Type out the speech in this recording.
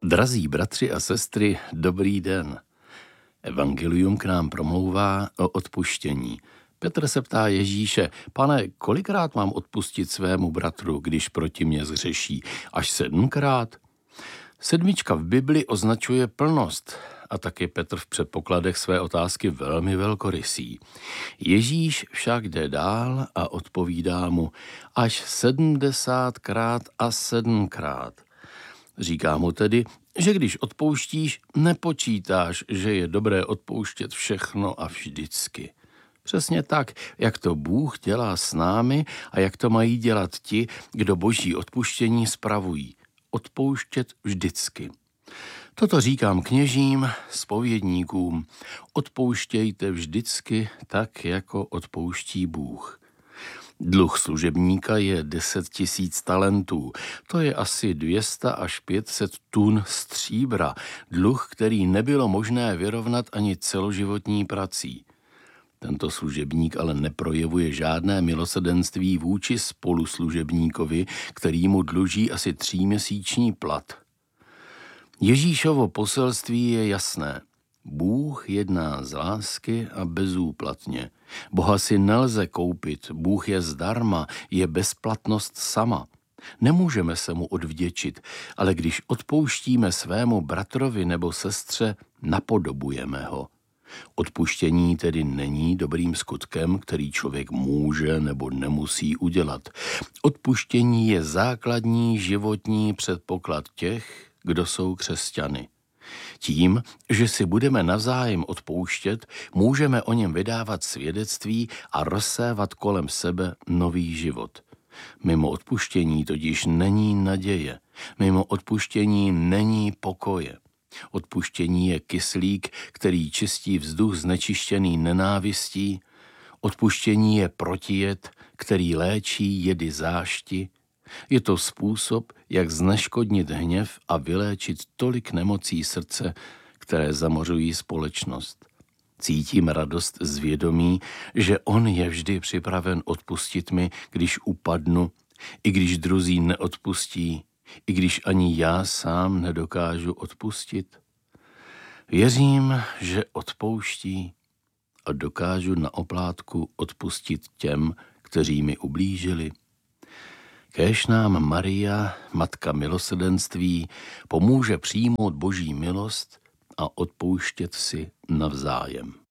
Drazí bratři a sestry, dobrý den. Evangelium k nám promlouvá o odpuštění. Petr se ptá Ježíše: Pane, kolikrát mám odpustit svému bratru, když proti mně zhřeší? Až 7krát? 7 v Bibli označuje plnost a tak je Petr v předpokladech své otázky velmi velkorysý. Ježíš však jde dál a odpovídá mu až 70krát a 7krát. Říká mu tedy, že když odpouštíš, nepočítáš, že je dobré odpouštět všechno a vždycky. Přesně tak, jak to Bůh dělá s námi a jak to mají dělat ti, kdo boží odpuštění spravují. Odpouštět vždycky. Toto říkám kněžím, zpovědníkům. Odpouštějte vždycky tak, jako odpouští Bůh. Dluh služebníka je 10 000 talentů. To je asi 200 až 500 tun stříbra. Dluh, který nebylo možné vyrovnat ani celoživotní prací. Tento služebník ale neprojevuje žádné milosrdenství vůči spoluslužebníkovi, který mu dluží asi 3měsíční plat. Ježíšovo poselství je jasné. Bůh jedná z lásky a bezúplatně. Boha si nelze koupit, Bůh je zdarma, je bezplatnost sama. Nemůžeme se mu odvděčit, ale když odpouštíme svému bratrovi nebo sestře, napodobujeme ho. Odpuštění tedy není dobrým skutkem, který člověk může nebo nemusí udělat. Odpuštění je základní životní předpoklad těch, kdo jsou křesťany. Tím, že si budeme navzájem odpouštět, můžeme o něm vydávat svědectví a rozsévat kolem sebe nový život. Mimo odpuštění totiž není naděje, mimo odpuštění není pokoje. Odpuštění je kyslík, který čistí vzduch znečištěný nenávistí. Odpuštění je protijed, který léčí jedy zášti. Je to způsob, jak zneškodnit hněv a vyléčit tolik nemocí srdce, které zamořují společnost. Cítím radost z vědomí, že on je vždy připraven odpustit mi, když upadnu, i když druzí neodpustí, i když ani já sám nedokážu odpustit. Věřím, že odpouští a dokážu na oplátku odpustit těm, kteří mi ublížili. Kéž nám Maria, Matka milosrdenství, pomůže přijmout Boží milost a odpouštět si navzájem.